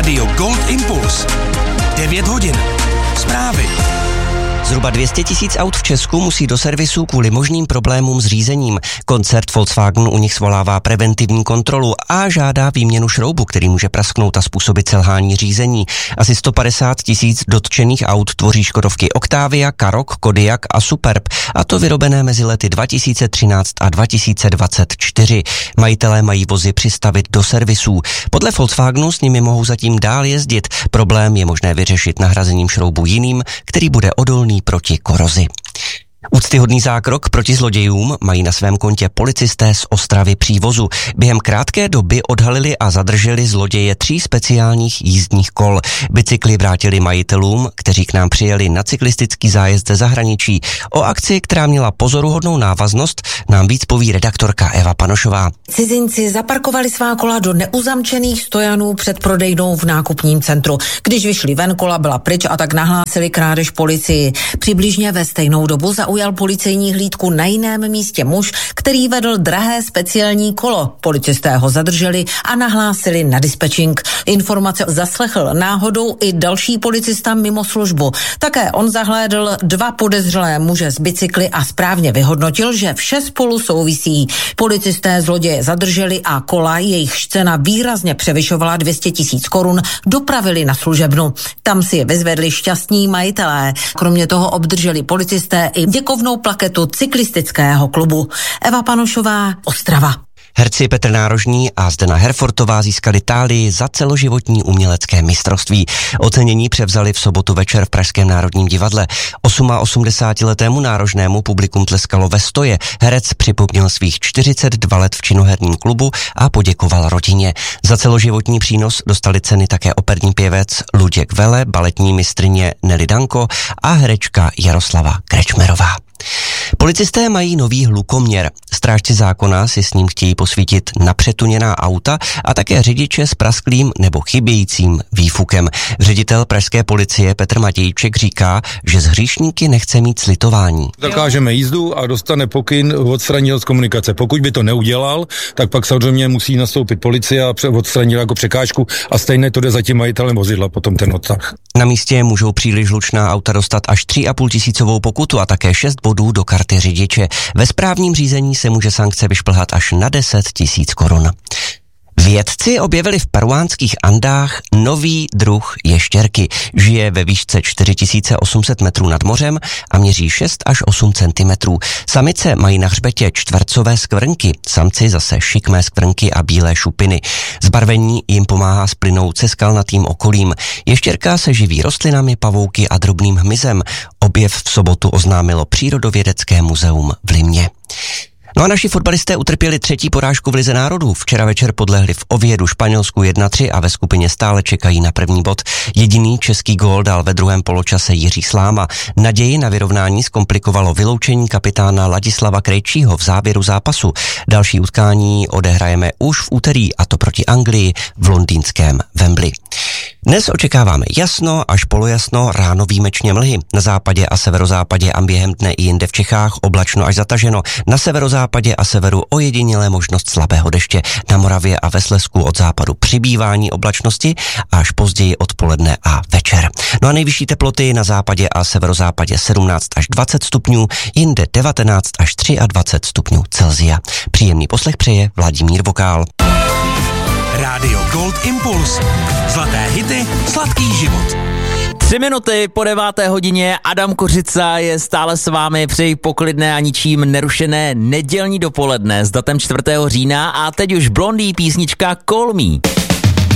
Rádio Gold Impuls. 9 hodin. Zprávy. Zhruba 200 000 aut v Česku musí do servisu kvůli možným problémům s řízením. Koncert Volkswagenu u nich svolává preventivní kontrolu a žádá výměnu šroubu, který může prasknout a způsobit selhání řízení. Asi 150 000 dotčených aut tvoří škodovky Octavia, Karoq, Kodiaq a Superb, a to vyrobené mezi lety 2013 a 2024. Majitelé mají vozy přistavit do servisů. Podle Volkswagenu s nimi mohou zatím dál jezdit. Problém je možné vyřešit nahrazením šroubu jiným, který bude odolný proti korozi. Úctyhodný zákrok proti zlodějům mají na svém kontě policisté z Ostravy Přívozu. Během krátké doby odhalili a zadrželi zloděje 3 speciálních jízdních kol. Bicykly vrátili majitelům, kteří k nám přijeli na cyklistický zájezd ze zahraničí. O akci, která měla pozoruhodnou návaznost, nám víc poví redaktorka Eva Panošová. Cizinci zaparkovali svá kola do neuzamčených stojanů před prodejnou v nákupním centru. Když vyšli ven, kola byla pryč a tak nahlásili krádež policii. Přibližně ve stejnou dobu zaujal policejní hlídku na jiném místě muž, který vedl drahé speciální kolo. Policisté ho zadrželi a nahlásili na dispečing. Informace zaslechl náhodou i další policista mimo službu. Také on zahlédl 2 podezřelé muže z bicykly a správně vyhodnotil, že vše spolu souvisí. Policisté zloděje zadrželi a kola, jejichž cena výrazně převyšovala 200 000 korun, dopravili na služebnu. Tam si je vyzvedli šťastní majitelé. Kromě toho obdrželi policisté i děkovnou plaketu cyklistického klubu. Eva Panošová, Ostrava. Herci Petr Nárožní a Zdena Herfortová získali Tálii za celoživotní umělecké mistrovství. Ocenění převzali v sobotu večer v Pražském národním divadle. 88letému Nárožnému publikum tleskalo ve stoje. Herec připomněl svých 42 let v činoherním klubu a poděkoval rodině. Za celoživotní přínos dostali ceny také operní pěvec Luděk Vele, baletní mistryně Nelly Danko a herečka Jaroslava Krečmerová. Policisté mají nový hlukoměr. Strážci zákona si s ním chtějí posvítit napřetuněná auta a také řidiče s prasklým nebo chybějícím výfukem. Ředitel pražské policie Petr Matějček říká, že z hříšníky nechce mít slitování. Zakážeme jízdu a dostane pokyn odstranit ho z komunikace. Pokud by to neudělal, tak pak samozřejmě musí nastoupit policie a odstranit jako překážku a stejně to jde za tím majitelem vozidla potom ten odtah. Na místě můžou příliš hlučná auta dostat až 3,5 tisícovou pokutu a také 6 bodů do karty řidiče. Ve správním řízení se může sankce vyšplhat až na 10 000 korun. Vědci objevili v peruánských Andách nový druh ještěrky. Žije ve výšce 4800 metrů nad mořem a měří 6 až 8 cm. Samice mají na hřbetě čtvercové skvrnky, samci zase šikmé skvrnky a bílé šupiny. Zbarvení jim pomáhá splynout se skalnatým okolím. Ještěrka se živí rostlinami, pavouky a drobným hmyzem. Objev v sobotu oznámilo Přírodovědecké muzeum v Limě. No a naši fotbalisté utrpěli 3. porážku v Lize národů. Včera večer podlehli v Oviedu Španělsku 1-3 a ve skupině stále čekají na první bod. Jediný český gól dal ve druhém poločase Jiří Sláma. Naději na vyrovnání zkomplikovalo vyloučení kapitána Ladislava Krejčího v závěru zápasu. Další utkání odehrajeme už v úterý, a to proti Anglii v londýnském Wembley. Dnes očekáváme jasno až polojasno, ráno výjimečně mlhy. Na západě a severozápadě a během dne i jinde v Čechách oblačno až zataženo. Na severozápadě a severu ojedinělé možnost slabého deště. Na Moravě a ve Slezsku od západu přibývání oblačnosti až později odpoledne a večer. No a nejvyšší teploty na západě a severozápadě 17 až 20 stupňů, jinde 19 až 23 stupňů Celsia. Příjemný poslech přeje Vladimír Vokál. Rádio Gold Impuls. Zlaté hity, sladký život. 3 minuty po 9. hodině, Adam Kořica je stále s vámi, přeji poklidné a ničím nerušené nedělní dopoledne s datem 4. října a teď už Blondie písnička Call Me.